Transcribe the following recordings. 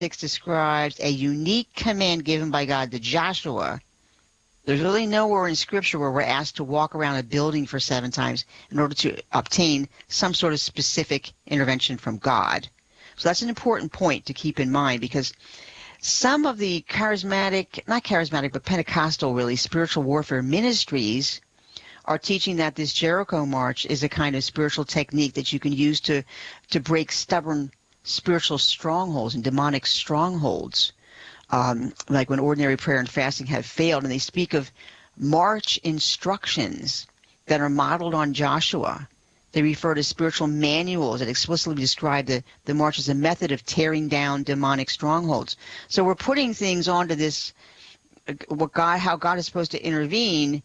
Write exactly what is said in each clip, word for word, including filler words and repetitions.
describes a unique command given by God to Joshua. There's really nowhere in Scripture where we're asked to walk around a building for seven times in order to obtain some sort of specific intervention from God. So that's an important point to keep in mind, because some of the charismatic, not charismatic, but Pentecostal, really, spiritual warfare ministries are teaching that this Jericho March is a kind of spiritual technique that you can use to, to break stubborn spiritual strongholds and demonic strongholds, um, like when ordinary prayer and fasting have failed. And they speak of march instructions that are modeled on Joshua. They refer to spiritual manuals that explicitly describe the, the march as a method of tearing down demonic strongholds. So we're putting things onto this, what God, how God is supposed to intervene,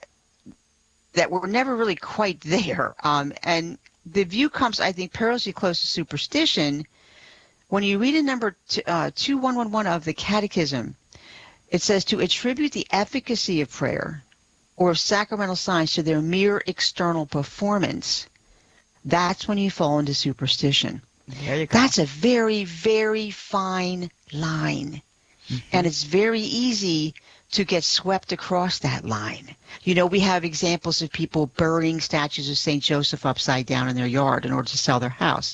that we're never really quite there. Um, and the view comes, I think, perilously close to superstition. When you read in number t- uh, two one one one of the Catechism, it says to attribute the efficacy of prayer or of sacramental signs to their mere external performance. That's when you fall into superstition. There you go. That's a very, very fine line. Mm-hmm. And it's very easy to get swept across that line. You know, we have examples of people burying statues of Saint Joseph upside down in their yard in order to sell their house.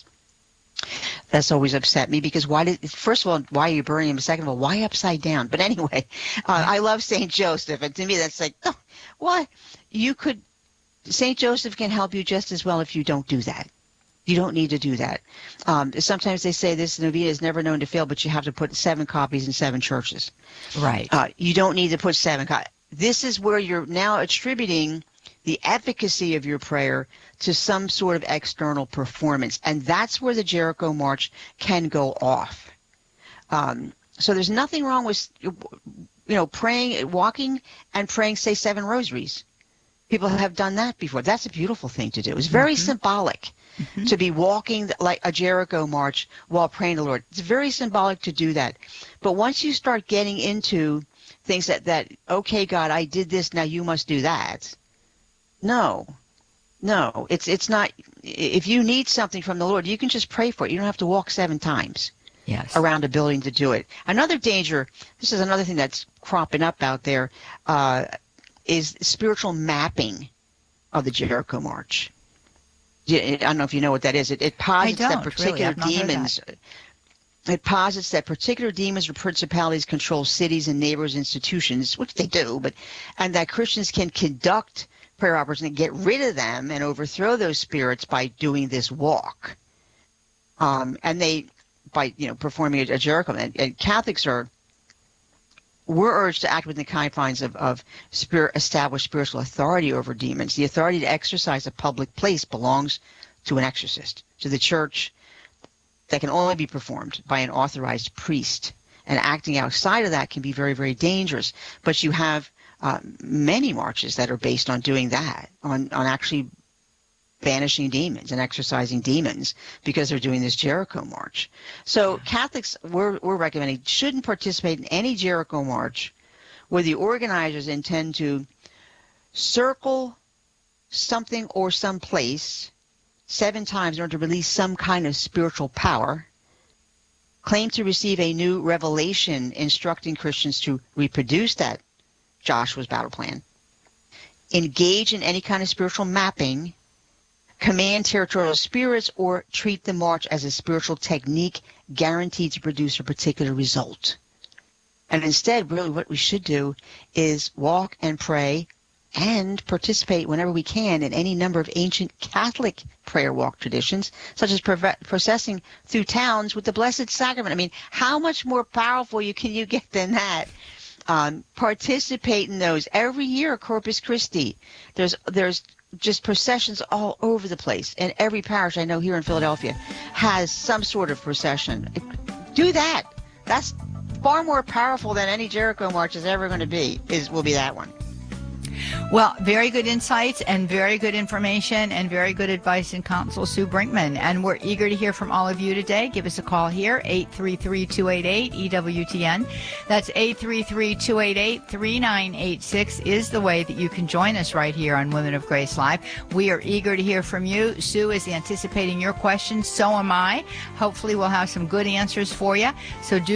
That's always upset me, because why did, first of all, why are you burying him? Second of all, why upside down? But anyway, uh, I love Saint Joseph, and to me that's like, oh, why? You could, Saint Joseph can help you just as well if you don't do that. You don't need to do that. Um, sometimes they say this novena is never known to fail, but you have to put seven copies in seven churches. Right. Uh, you don't need to put seven copies. This is where you're now attributing the efficacy of your prayer to some sort of external performance. And that's where the Jericho March can go off. Um, so there's nothing wrong with, you know, praying, walking and praying, say, seven rosaries. People have done that before. That's a beautiful thing to do. It's very mm-hmm. symbolic. Mm-hmm. To be walking like a Jericho March while praying to the Lord. It's very symbolic to do that. But once you start getting into things that, that, okay, God, I did this, now you must do that. No, no, it's it's not. If you need something from the Lord, you can just pray for it. You don't have to walk seven times yes. around a building to do it. Another danger, this is another thing that's cropping up out there, uh, is spiritual mapping of the Jericho March. I don't know if you know what that is. It, it posits that particular really. demons. That. It posits that particular demons or principalities control cities and neighbors, institutions, which they do, but and that Christians can conduct prayer operations and get rid of them and overthrow those spirits by doing this walk. Um, and they, by you know, performing a, a Jericho. And, and Catholics are. We're urged to act within the confines of, of spirit, established spiritual authority over demons. The authority to exercise a public place belongs to an exorcist, to the church, that can only be performed by an authorized priest. And acting outside of that can be very, very dangerous. But you have uh, many marches that are based on doing that, on, on actually banishing demons and exorcising demons, because they're doing this Jericho March. So Catholics, we're, we're recommending, shouldn't participate in any Jericho March where the organizers intend to circle something or some place seven times in order to release some kind of spiritual power, claim to receive a new revelation instructing Christians to reproduce that Joshua's battle plan, engage in any kind of spiritual mapping, command territorial spirits, or treat the march as a spiritual technique guaranteed to produce a particular result. And instead, really what we should do is walk and pray and participate whenever we can in any number of ancient Catholic prayer walk traditions, such as processing through towns with the Blessed Sacrament. I mean, how much more powerful you can you get than that? Um, participate in those. Every year, Corpus Christi, there's there's just processions all over the place. And every parish I know here in Philadelphia has some sort of procession. Do that. That's far more powerful than any Jericho March is ever going to be, is will be that one. Well, very good insights and very good information and very good advice and counsel, Sue Brinkman. And we're eager to hear from all of you today. Give us a call here, eight three three, two eight eight, E W T N. That's eight three three, two eight eight, three nine eight six is the way that you can join us right here on Women of Grace Live. We are eager to hear from you. Sue is anticipating your questions. So am I. Hopefully we'll have some good answers for you. So do